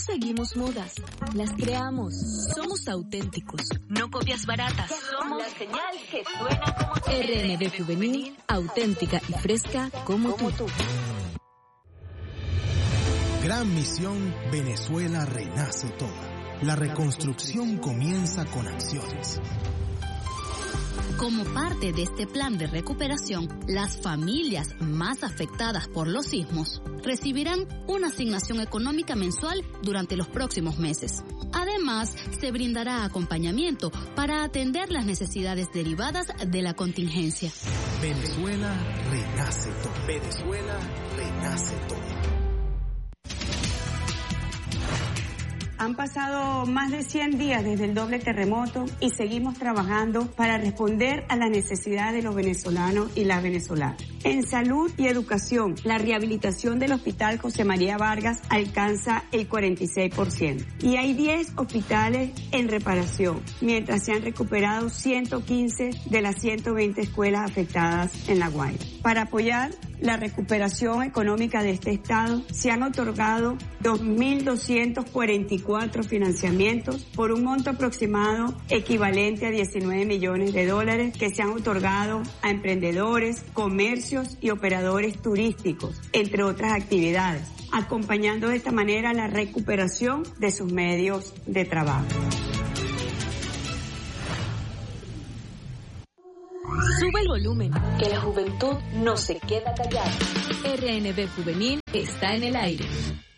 seguimos modas, las creamos. Somos auténticos, no copias baratas. Somos la señal que suena como tú. RNB Juvenil, auténtica y fresca como tú. Gran misión, Venezuela renace toda. La reconstrucción comienza con acciones. Como parte de este plan de recuperación, las familias más afectadas por los sismos recibirán una asignación económica mensual durante los próximos meses. Además, se brindará acompañamiento para atender las necesidades derivadas de la contingencia. Venezuela renace todo. Venezuela renace todo. Han pasado más de 100 días desde el doble terremoto y seguimos trabajando para responder a las necesidades de los venezolanos y las venezolanas. En salud y educación, la rehabilitación del Hospital José María Vargas alcanza el 46%. Y hay 10 hospitales en reparación, mientras se han recuperado 115 de las 120 escuelas afectadas en La Guaira. Para apoyar la recuperación económica de este estado, se han otorgado 2.244 financiamientos por un monto aproximado equivalente a $19 millones que se han otorgado a emprendedores, comercios y operadores turísticos, entre otras actividades, acompañando de esta manera la recuperación de sus medios de trabajo. Sube el volumen, que la juventud no se queda callada. RNB Juvenil está en el aire.